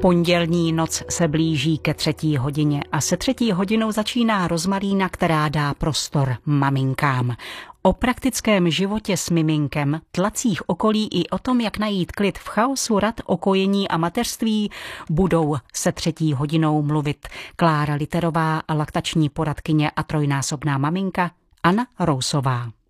Pondělní noc se blíží ke 3. hodině a se 3. hodinou začíná rozmarína, která dá prostor maminkám. O praktickém životě s miminkem, tlacích okolí i o tom, jak najít klid v chaosu rad o kojení a mateřství, budou se 3. hodinou mluvit Klára Literová, laktační poradkyně a trojnásobná maminka Anna Rousová.